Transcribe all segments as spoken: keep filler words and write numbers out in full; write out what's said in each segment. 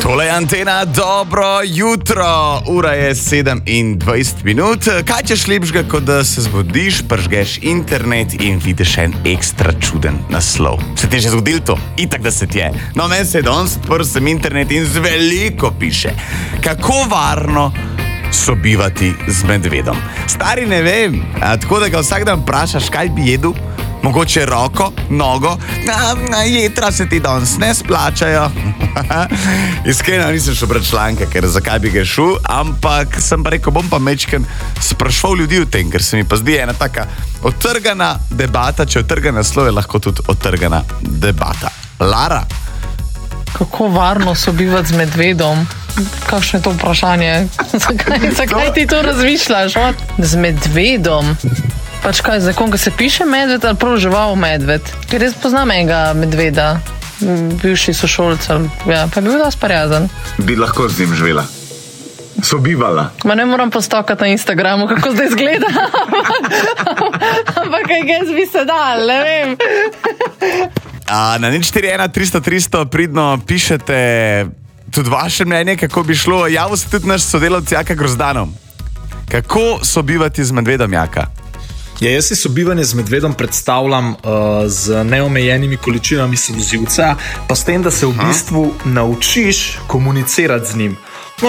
Tole je Antena, dobro jutro, ura je sedem in dvajset minut. Kaj češ lepšega, kot da se zbudiš, pržgeš internet in vidiš en ekstra čuden naslov? Se ti je že zgodilo to? Itak, da se ti je. No, meni se je danes odprl sem internet in z veliko piše. Kako varno sobivati z medvedom? Stari ne vem, a, tako da ga vsak dan vprašaš, kaj bi jedel? Mogoče roko, nogo, na, na jetra se ti danes ne splačajo. Iskreno nisem šel brati članke, ker zakaj bi ga šel, ampak sem pa rekel, bom pa mečken sprašval ljudi o tem, ker se mi pa zdi ena taka otrgana debata, če otrgana naslov je lahko tudi otrgana debata. Lara? Kako varno sobivati z medvedom? Kakšno je to vprašanje? Zakaj, zakaj ti to razmišljaš? Z medvedom? Pač kaj, zakon, ko se piše medved ali prav žival medved? Ker jaz poznam enega medveda, bivši sošolc, ja, pa je bil dosti prijazen. Bi lahko z njim živela? Sobivala? Ma ne moram postokati na Instagramu, kako zdaj izgleda. Ampak kaj jaz bi se dal, ne vem. A, na nič štiri ena tristo tristo pridno pišete tudi vaše mnenje, kako bi šlo. Javil se tudi naš sodelavc Jaka Grozdanov. Kako sobivati z medvedom, Jaka? Ja, jaz si sobivanje z medvedom predstavljam uh, z neomejenimi količinami solzivca, pa s tem, da se v bistvu naučiš komunicirati z njim.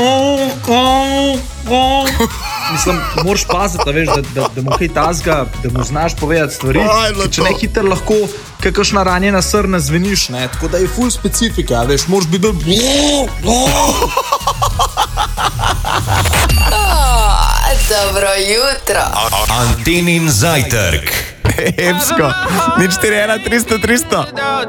Mislim, moraš paziti, veš, da, da, da mu kaj tazga, da mu znaš povedati stvari. Če ne hiter lahko kakšna ranjena srna zveniš, ne? Tako da je ful specifika, veš, moraš biti da... Dobro jutro. Antenin zajtrk. Epsko. Nič štiri ena tristo tristo.